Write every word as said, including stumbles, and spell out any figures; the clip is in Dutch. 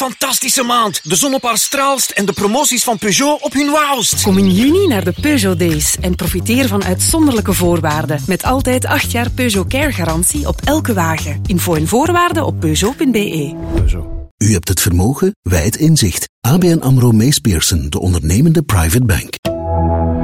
fantastische maand. De zon op haar straalst en de promoties van Peugeot op hun wauwst. Kom in juni naar de Peugeot Days en profiteer van uitzonderlijke voorwaarden. Met altijd acht jaar Peugeot Care garantie op elke wagen. Info en voorwaarden op peugeot punt b e. Peugeot. U hebt het vermogen, wij het inzicht. A B N AMRO Mees Pierson, de ondernemende private bank.